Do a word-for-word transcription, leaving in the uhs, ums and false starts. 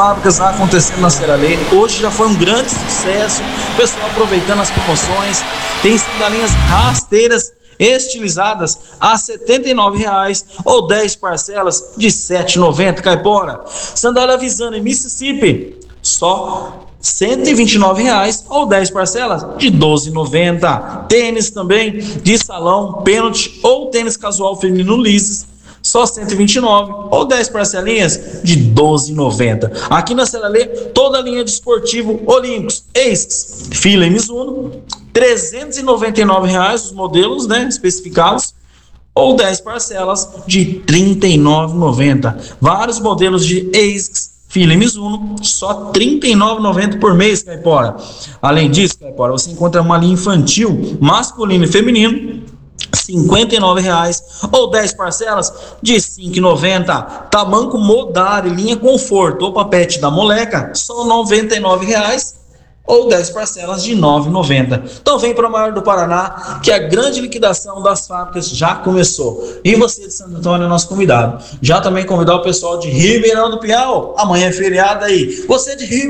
fábricas acontecendo na Ceará. Hoje já foi um grande sucesso, o pessoal aproveitando as promoções. Tem sandalinhas rasteiras estilizadas a setenta e nove reais ou dez parcelas de sete reais e noventa centavos, Caipora. Sandália Visana em Mississippi, só cento e vinte e nove reais ou dez parcelas de doze reais e noventa centavos. Tênis também de salão, pênalti ou tênis casual feminino lises, só cento e vinte e nove ou dez parcelinhas de doze reais e noventa centavos. Aqui na Ceará, toda a linha de esportivo olímpicos, ASICS, Fila e Mizuno, trezentos e noventa e nove reais os modelos, né, especificados, ou dez parcelas de trinta e nove reais e noventa centavos. Vários modelos de ASICS, Fila e Mizuno, só trinta e nove reais e noventa centavos por mês, Caipora. Além disso, Caipora, você encontra uma linha infantil, masculino e feminino, cinquenta e nove reais ou dez parcelas de cinco reais e noventa centavos. Tamanco Modari, linha Conforto ou Papete da Moleca, só noventa e nove reais ou dez parcelas de nove reais e noventa centavos. Então vem para o maior do Paraná, que a grande liquidação das fábricas já começou. E você de Santo Antônio é nosso convidado. Já também convidar o pessoal de Ribeirão do Pinhal, amanhã é feriado aí. Você de Ribeirão